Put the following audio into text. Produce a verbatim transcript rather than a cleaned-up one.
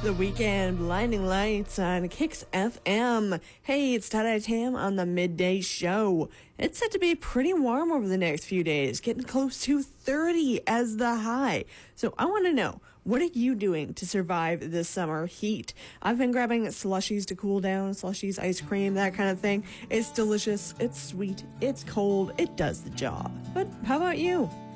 The Weekend, Blinding Lights on Kicks F M. Hey, it's Tie-Dye Tam on the Midday Show. It's set to be pretty warm over the next few days, getting close to thirty as the high. So I want to know, what are you doing to survive this summer heat? I've been grabbing slushies to cool down, slushies, ice cream, that kind of thing. It's delicious, it's sweet, it's cold, it does the job. But how about you?